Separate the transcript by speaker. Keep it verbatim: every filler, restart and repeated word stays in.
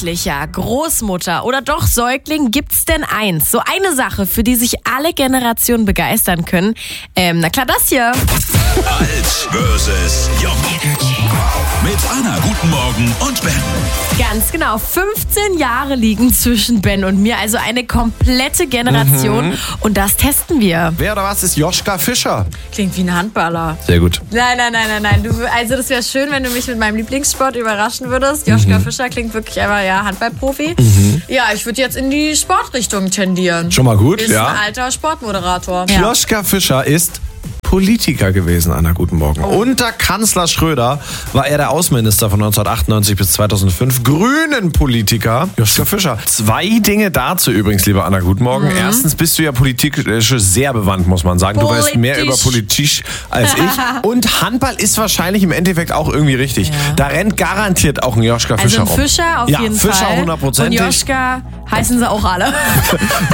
Speaker 1: Jugendlicher, Großmutter oder doch Säugling, gibt's denn eins? So eine Sache, für die sich alle Generationen begeistern können. Ähm, na klar, das hier.
Speaker 2: Alt versus Jung. Mit Anna, guten Morgen und Ben.
Speaker 1: Ganz genau, fünfzehn Jahre liegen zwischen Ben und mir, also eine komplette Generation. Mhm. Und das testen wir.
Speaker 3: Wer oder was ist Joschka Fischer?
Speaker 1: Klingt wie ein Handballer.
Speaker 3: Sehr gut.
Speaker 1: Nein, nein, nein, nein, nein. Du, also das wäre schön, wenn du mich mit meinem Lieblingssport überraschen würdest. Joschka mhm. Fischer klingt wirklich einfach, ja, Handballprofi. Mhm. Ja, ich würde jetzt in die Sportrichtung tendieren.
Speaker 3: Schon mal gut,
Speaker 1: ist
Speaker 3: ja.
Speaker 1: Ist ein alter Sportmoderator.
Speaker 3: Ja. Joschka Fischer ist Politiker gewesen, Anna, guten Morgen. Oh. Unter Kanzler Schröder war er der Außenminister von neunzehnhundertachtundneunzig bis zweitausendfünf. Grünen Politiker, Joschka Fischer. Zwei Dinge dazu übrigens, liebe Anna, guten Morgen. Mhm. Erstens bist du ja politisch sehr bewandt, muss man sagen.
Speaker 1: Politisch.
Speaker 3: Du weißt mehr über Politik als ich. Und Handball ist wahrscheinlich im Endeffekt auch irgendwie richtig. Ja. Da rennt garantiert auch ein Joschka Fischer
Speaker 1: rum. Also ein Fischer auf
Speaker 3: ja,
Speaker 1: jeden
Speaker 3: Fischer
Speaker 1: Fall.
Speaker 3: hundertprozentig.
Speaker 1: Und Joschka heißen sie auch alle.